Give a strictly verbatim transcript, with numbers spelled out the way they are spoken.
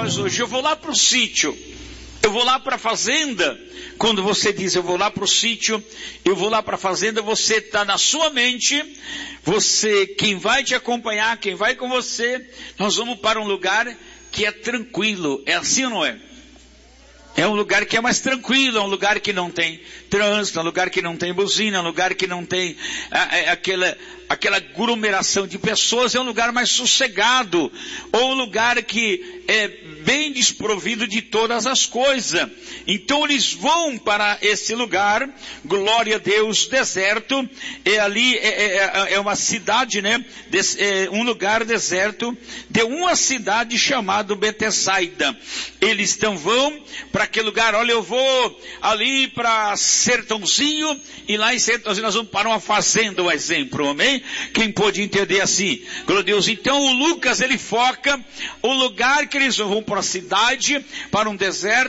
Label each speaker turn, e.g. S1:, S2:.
S1: nós hoje. Eu vou lá para o sítio, eu vou lá para a fazenda. Quando você diz eu vou lá para o sítio, eu vou lá para a fazenda, você está na sua mente, você, quem vai te acompanhar, quem vai com você, nós vamos para um lugar que é tranquilo. É assim ou não é? É um lugar que é mais tranquilo, é um lugar que não tem trânsito, é um lugar que não tem buzina, é um lugar que não tem a, a, aquela, aquela aglomeração de pessoas, é um lugar mais sossegado, ou um lugar que é bem desprovido de todas as coisas. Então eles vão para esse lugar, glória a Deus, deserto, é ali, é, é, é uma cidade, né, Des, é um lugar deserto, de uma cidade chamada Betsaida. Eles então vão para aquele lugar, olha, eu vou ali para Sertãozinho, e lá em Sertãozinho nós vamos para uma fazenda, um exemplo, amém? Quem pode entender assim? Glória a Deus. Então o Lucas, ele foca o lugar que eles vão para a cidade, para um deserto,